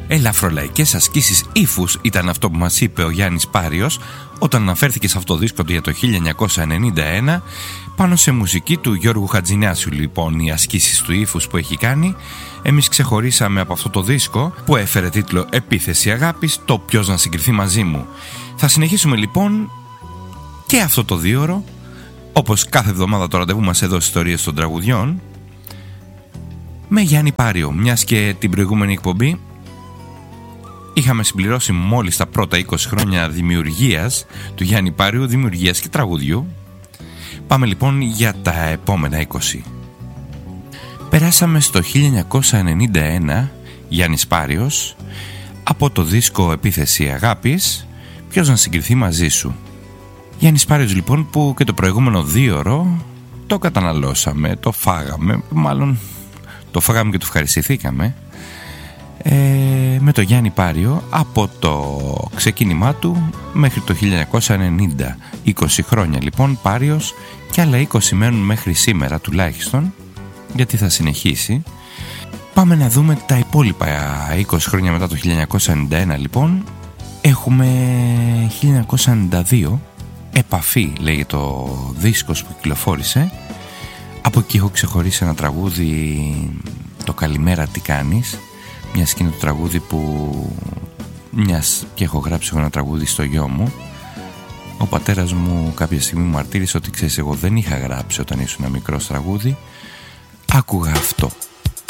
Ελαφρολαϊκές ασκήσεις ύφους ήταν αυτό που μας είπε ο Γιάννης Πάριος όταν αναφέρθηκε σε αυτό το δίσκο του για το 1991 πάνω σε μουσική του Γιώργου Χατζηνιάσου. Λοιπόν, οι ασκήσεις του ύφους που έχει κάνει, εμείς ξεχωρίσαμε από αυτό το δίσκο που έφερε τίτλο «Επίθεση αγάπης», το «Ποιος να συγκριθεί μαζί μου». Θα συνεχίσουμε λοιπόν και αυτό το δίωρο, όπως κάθε εβδομάδα το ραντεβού μας εδώ στις Ιστορίες των Τραγουδιών, με Γιάννη Πάριο, μιας και την προηγούμενη εκπομπή είχαμε συμπληρώσει μόλις τα πρώτα 20 χρόνια δημιουργίας του Γιάννη Πάριου, δημιουργίας και τραγουδιού. Πάμε λοιπόν για τα επόμενα 20. Περάσαμε στο 1991, Γιάννης Πάριος, από το δίσκο «Επίθεση αγάπης», «Ποιος να συγκριθεί μαζί σου». Γιάννης Πάριος λοιπόν, που και το προηγούμενο δίωρο το καταναλώσαμε, το φάγαμε, μάλλον το φάγαμε και το ευχαριστηθήκαμε, με το Γιάννη Πάριο από το ξεκίνημά του μέχρι το 1990. 20 χρόνια λοιπόν Πάριος, και άλλα 20 μένουν μέχρι σήμερα τουλάχιστον, γιατί θα συνεχίσει. Πάμε να δούμε τα υπόλοιπα 20 χρόνια μετά το 1991 λοιπόν. Έχουμε 1992, «Επαφή» λέγεται το δίσκος που κυκλοφόρησε. Από εκεί έχω ξεχωρίσει ένα τραγούδι, το «Καλημέρα τι κάνεις», μιας και είναι το τραγούδι που μιας και έχω γράψει ένα τραγούδι στο γιο μου. Ο πατέρας μου κάποια στιγμή μου μαρτύρησε ότι, ξέρεις, εγώ δεν είχα γράψει όταν ήσουν μικρός τραγούδι. Άκουγα αυτό.